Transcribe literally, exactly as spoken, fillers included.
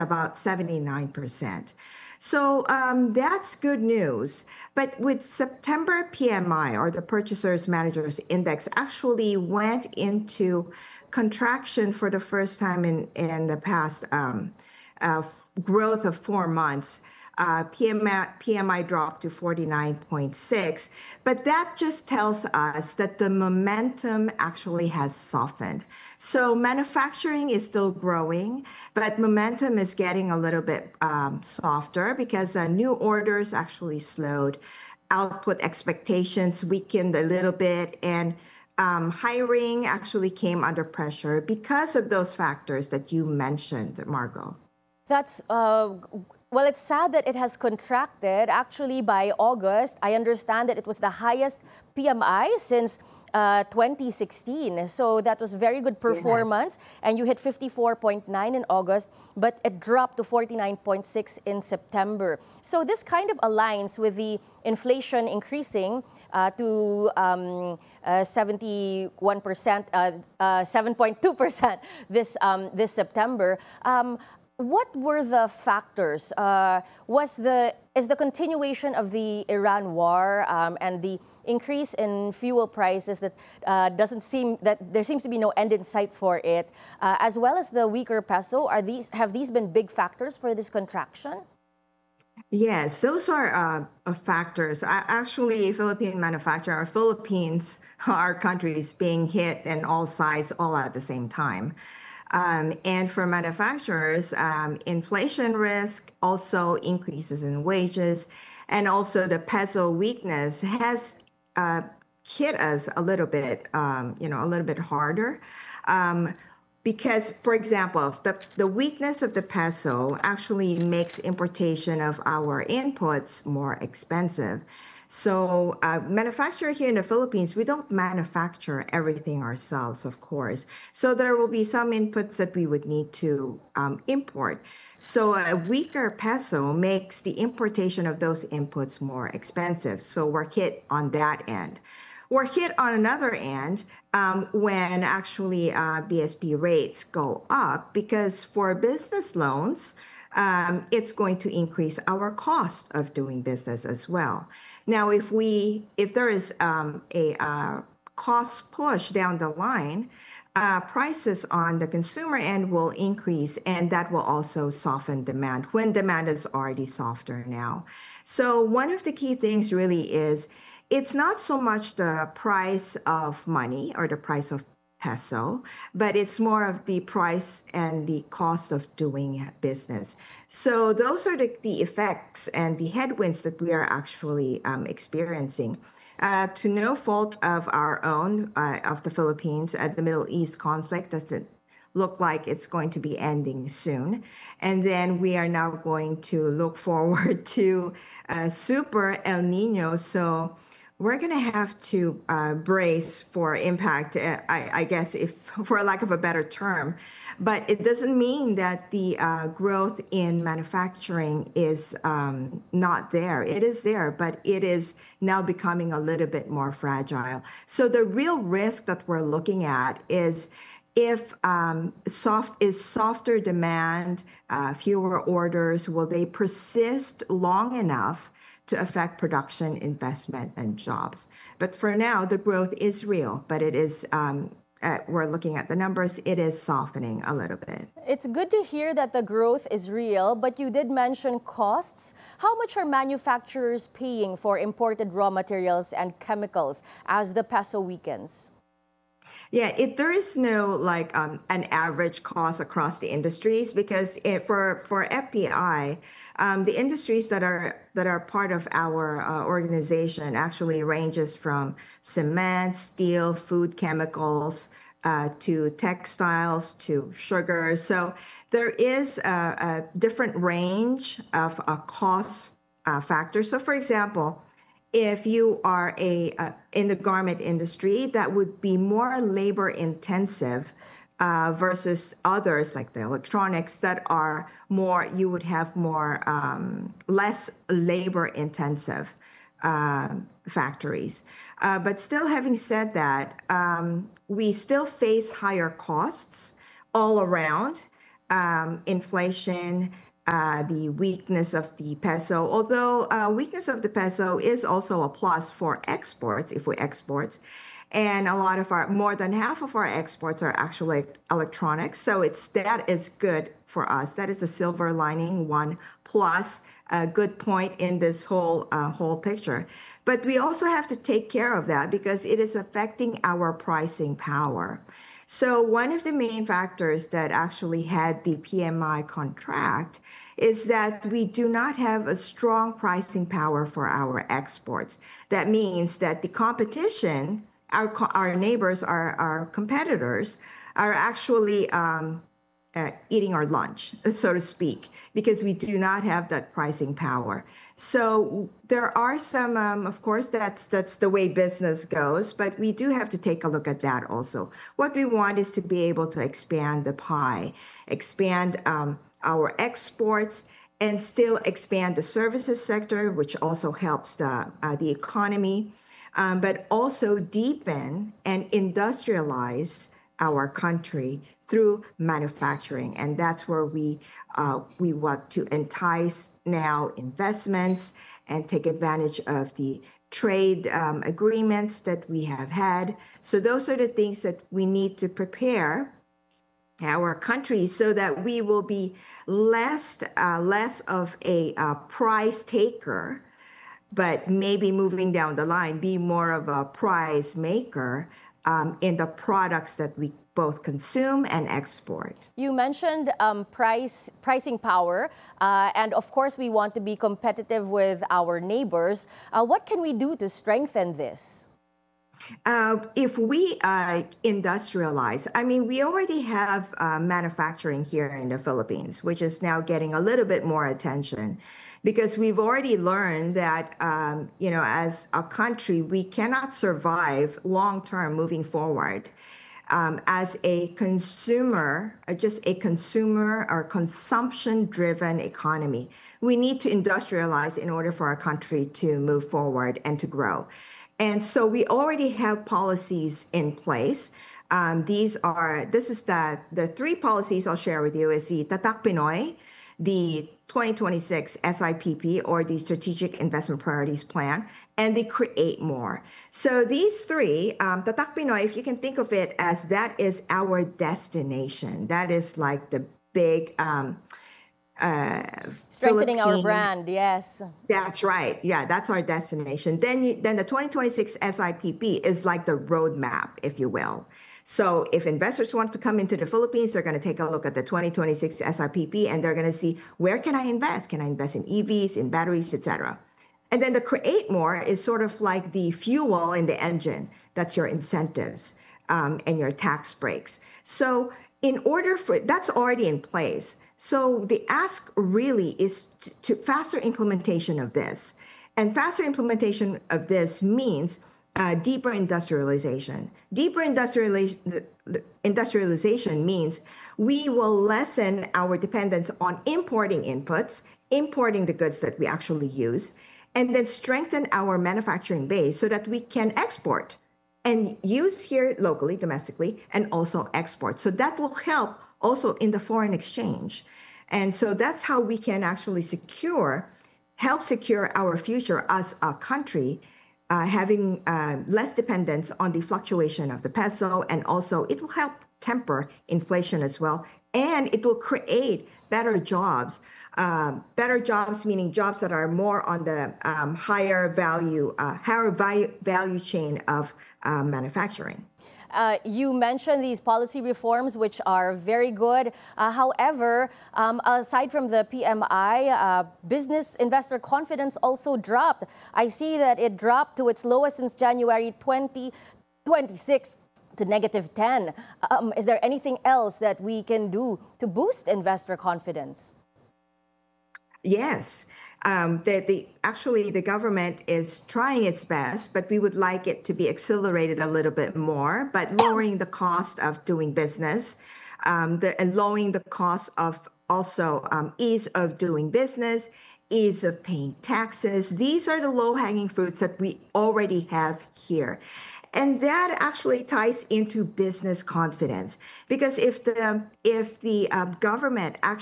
about seventy-nine percent. So um, that's good news. But with September P M I, or the Purchasers Managers Index, actually went into contraction for the first time in, in the past um, uh, growth of four months. Uh, P M I, P M I dropped to forty-nine point six, but that just tells us that the momentum actually has softened. So manufacturing is still growing, but momentum is getting a little bit um, softer because uh, new orders actually slowed, output expectations weakened a little bit, and um, hiring actually came under pressure because of those factors that you mentioned, Margot. That's, uh, well, it's sad that it has contracted. Actually, by August, I understand that it was the highest P M I since uh, twenty sixteen. So that was very good Yeah. performance. And you hit fifty-four point nine in August, but it dropped to forty-nine point six in September. So this kind of aligns with the inflation increasing uh, to um, uh, seventy-one percent, uh, uh, seven point two percent this, um, this September. Um, What were the factors? Uh, was the is the continuation of the Iran war um, and the increase in fuel prices that uh, doesn't seem that there seems to be no end in sight for it, uh, as well as the weaker peso? Are these have these been big factors for this contraction? Yes, those are uh, uh, factors. I, actually, Philippine manufacturer, our Philippines, our country is being hit in all sides all at the same time. Um, and for manufacturers, um, inflation risk, also increases in wages, and also the peso weakness has uh, hit us a little bit, um, you know, a little bit harder. Um, because, for example, the, the weakness of the peso actually makes importation of our inputs more expensive. So, uh, manufacturer here in the Philippines, we don't manufacture everything ourselves, of course. So, there will be some inputs that we would need to um, import. So, a weaker peso makes the importation of those inputs more expensive. So, we're hit on that end. We're hit on another end um, when actually uh, B S P rates go up because for business loans, um, it's going to increase our cost of doing business as well. Now, if we if there is um, a uh, cost push down the line, uh, prices on the consumer end will increase, and that will also soften demand when demand is already softer now. So one of the key things really is it's not so much the price of money or the price of peso, but it's more of the price and the cost of doing business. So those are the, the effects and the headwinds that we are actually um, experiencing. Uh, to no fault of our own, uh, of the Philippines, uh, the Middle East conflict doesn't look like it's going to be ending soon. And then we are now going to look forward to uh, super El Nino. So we're going to have to uh, brace for impact, uh, I, I guess, if for lack of a better term. But it doesn't mean that the uh, growth in manufacturing is um, not there. It is there, but it is now becoming a little bit more fragile. So the real risk that we're looking at is if um, soft is softer demand, uh, fewer orders, will they persist long enough to affect production, investment, and jobs? But for now, the growth is real, but it is, um, uh, we're looking at the numbers, it is softening a little bit. It's good to hear that the growth is real, but you did mention costs. How much are manufacturers paying for imported raw materials and chemicals as the peso weakens? Yeah, it, there is no like um, an average cost across the industries because it, for for F P I, um, the industries that are that are part of our uh, organization actually ranges from cement, steel, food, chemicals, uh, to textiles, to sugar. So there is a, a different range of uh, cost uh, factors. So, for example, if you are a uh, in the garment industry, that would be more labor intensive uh, versus others like the electronics that are more, you would have more um, less labor intensive uh, factories. Uh, but still, having said that, um, we still face higher costs all around. um, inflation, uh, the weakness of the peso, although uh, weakness of the peso is also a plus for exports if we export. And a lot of our, more than half of our exports are actually electronics. So it's that is good for us. That is the silver lining, one plus a good point in this whole uh, whole picture. But we also have to take care of that because it is affecting our pricing power. So one of the main factors that actually had the P M I contract is that we do not have a strong pricing power for our exports. That means that the competition, our our neighbors, our our competitors, are actually um, uh, eating our lunch, so to speak, because we do not have that pricing power. So there are some, um, of course, that's that's the way business goes, but we do have to take a look at that also. What we want is to be able to expand the pie, expand um, our exports, and still expand the services sector, which also helps the uh, the economy, um, but also deepen and industrialize our country through manufacturing, and that's where we uh, we want to entice now investments and take advantage of the trade um, agreements that we have had. So those are the things that we need to prepare our country so that we will be less uh, less of a uh, price taker, but maybe moving down the line, be more of a price maker um, in the products that we both consume and export. You mentioned um, price pricing power, uh, and of course, we want to be competitive with our neighbors. Uh, what can we do to strengthen this? Uh, if we uh, industrialize, I mean, we already have uh, manufacturing here in the Philippines, which is now getting a little bit more attention because we've already learned that, um, you know, as a country, we cannot survive long term moving forward. Um, as a consumer, uh, just a consumer or consumption driven economy, we need to industrialize in order for our country to move forward and to grow. And so we already have policies in place. Um, these are, this is the, the three policies I'll share with you is the Tatak Pinoy, the twenty twenty-six S I P P or the Strategic Investment Priorities Plan, and the Create More. So these three, um, Tatak Pinoy, if you can think of it as that is our destination. That is like the big um, uh, Strengthening our Philippine brand, yes. That's right. Yeah, that's our destination. Then you, then the twenty twenty-six S I P P is like the roadmap, if you will. So if investors want to come into the Philippines, they're going to take a look at the twenty twenty-six S I P P and they're going to see where can I invest? Can I invest in E Vs, in batteries, et cetera. And then the Create More is sort of like the fuel in the engine. That's your incentives um, and your tax breaks. So in order for that's already in place. So the ask really is to, to faster implementation of this. And faster implementation of this means uh, deeper industrialization. Deeper industrialization, industrialization means we will lessen our dependence on importing inputs, importing the goods that we actually use, and then strengthen our manufacturing base so that we can export and use here locally, domestically, and also export. So that will help also in the foreign exchange. And so that's how we can actually secure, help secure our future as a country, uh, having uh, less dependence on the fluctuation of the peso. And also it will help temper inflation as well. And it will create better jobs, um, better jobs, meaning jobs that are more on the um, higher value, uh, higher value, value chain of uh, manufacturing. Uh, you mentioned these policy reforms, which are very good. Uh, however, um, aside from the P M I, uh, business investor confidence also dropped. I see that it dropped to its lowest since January twenty twenty-six to negative ten. Um, is there anything else that we can do to boost investor confidence? Yes. Um, the, the actually the government is trying its best, but we would like it to be accelerated a little bit more. But lowering the cost of doing business, um, the, and lowering the cost of also um, ease of doing business, ease of paying taxes. These are the low hanging fruits that we already have here. And that actually ties into business confidence, because if the if the uh, government actually